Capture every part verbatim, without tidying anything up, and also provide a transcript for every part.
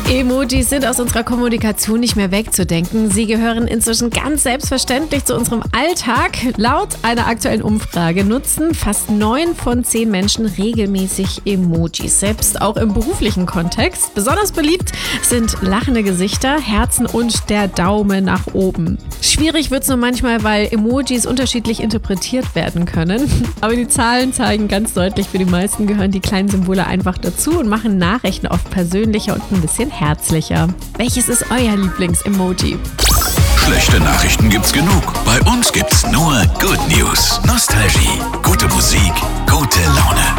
Emojis sind aus unserer Kommunikation nicht mehr wegzudenken. Sie gehören inzwischen ganz selbstverständlich zu unserem Alltag. Laut einer aktuellen Umfrage nutzen fast neun von zehn Menschen regelmäßig Emojis, selbst auch im beruflichen Kontext. Besonders beliebt sind lachende Gesichter, Herzen und der Daumen nach oben. Schwierig wird es nur manchmal, weil Emojis unterschiedlich interpretiert werden können. Aber die Zahlen zeigen ganz deutlich, für die meisten gehören die kleinen Symbole einfach dazu und machen Nachrichten oft persönlicher und ein bisschen herzlicher. Welches ist euer Lieblings-Emoji? Schlechte Nachrichten gibt's genug. Bei uns gibt's nur Good News. Nostalgie, gute Musik, gute Laune.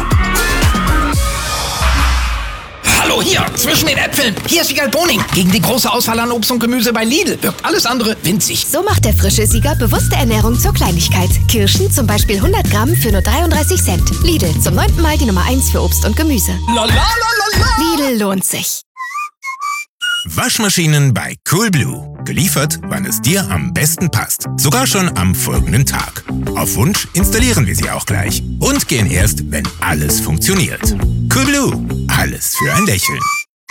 Hallo, hier, zwischen den Äpfeln. Hier ist Siegal Boning. Gegen die große Auswahl an Obst und Gemüse bei Lidl wirkt alles andere winzig. So macht der frische Sieger bewusste Ernährung zur Kleinigkeit. Kirschen zum Beispiel hundert Gramm für nur dreiunddreißig Cent. Lidl, zum neunten Mal die Nummer eins für Obst und Gemüse. La, la, la, la, la. Lidl lohnt sich. Waschmaschinen bei Coolblue. Geliefert, wann es dir am besten passt. Sogar schon am folgenden Tag. Auf Wunsch installieren wir sie auch gleich. Und gehen erst, wenn alles funktioniert. Coolblue. Alles für ein Lächeln.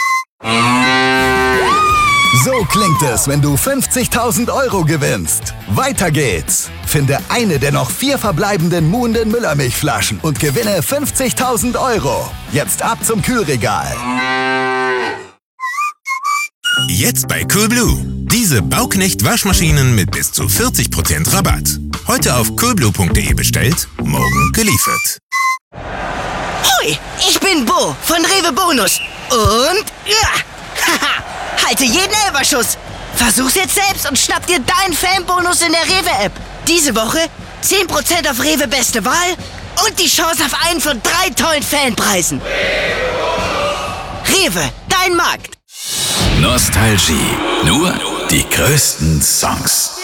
So klingt es, wenn du fünfzigtausend Euro gewinnst. Weiter geht's. Finde eine der noch vier verbleibenden muhenden Müllermilchflaschen und gewinne fünfzigtausend Euro. Jetzt ab zum Kühlregal. Jetzt bei Coolblue. Diese Bauknecht-Waschmaschinen mit bis zu vierzig Prozent Rabatt. Heute auf coolblue punkt de bestellt, morgen geliefert. Hoi, ich bin Bo von Rewe Bonus. Und ja, haha, halte jeden Elferschuss. Versuch's jetzt selbst und schnapp dir deinen Fanbonus in der Rewe-App. Diese Woche zehn Prozent auf Rewe Beste Wahl und die Chance auf einen von drei tollen Fanpreisen. Rewe, dein Markt. Nostalgie. Nur die größten Songs.